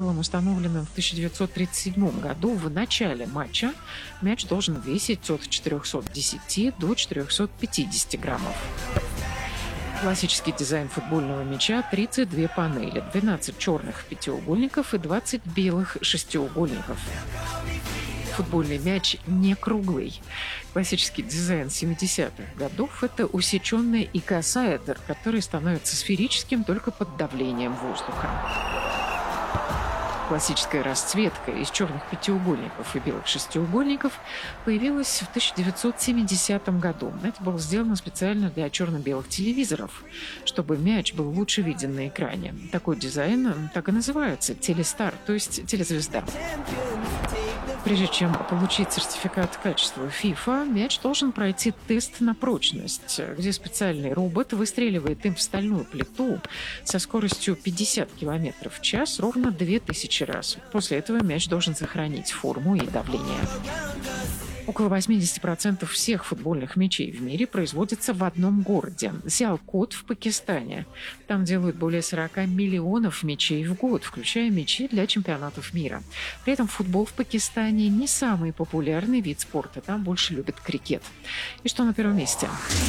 правилам, установленным в 1937 году, в начале матча мяч должен весить от 410 до 450 граммов. Классический дизайн футбольного мяча – 32 панели, 12 черных пятиугольников и 20 белых шестиугольников. Футбольный мяч не круглый. Классический дизайн 70-х годов – это усеченный икосаэдр, который становится сферическим только под давлением воздуха. Классическая расцветка из черных пятиугольников и белых шестиугольников появилась в 1970 году. Это было сделано специально для черно-белых телевизоров, чтобы мяч был лучше виден на экране. Такой дизайн так и называется – телестар, то есть телезвезда. Прежде чем получить сертификат качества FIFA, мяч должен пройти тест на прочность, где специальный робот выстреливает им в стальную плиту со скоростью 50 км в час ровно 2000 раз. После этого мяч должен сохранить форму и давление. Около 80% всех футбольных мячей в мире производятся в одном городе – Сиалкот в Пакистане. Там делают более 40 миллионов мячей в год, включая мячи для чемпионатов мира. При этом футбол в Пакистане не самый популярный вид спорта. Там больше любят крикет. И что на первом месте?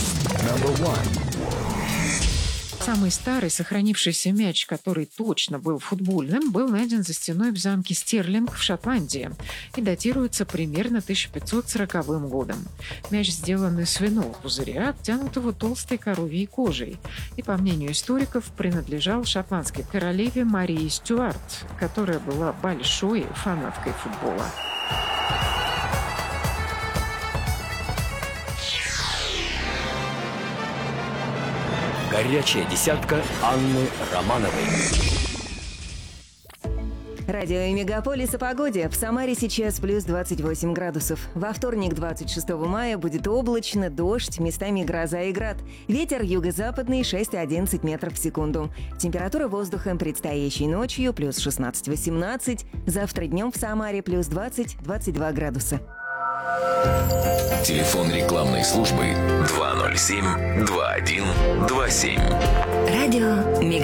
Самый старый сохранившийся мяч, который точно был футбольным, был найден за стеной в замке Стерлинг в Шотландии и датируется примерно 1540 годом. Мяч сделан из свиного пузыря, обтянутого толстой коровьей кожей, и, по мнению историков, принадлежал шотландской королеве Марии Стюарт, которая была большой фанаткой футбола. Горячая десятка Анны Романовой. Радио Мегаполис о погоде. В Самаре сейчас плюс 28 градусов. Во вторник, 26 мая, будет облачно, дождь, местами гроза и град. Ветер юго-западный 6-11 метров в секунду. Температура воздуха предстоящей ночью плюс 16-18. Завтра днем в Самаре плюс 20-22 градуса. Телефон рекламной службы 207-2127. Радио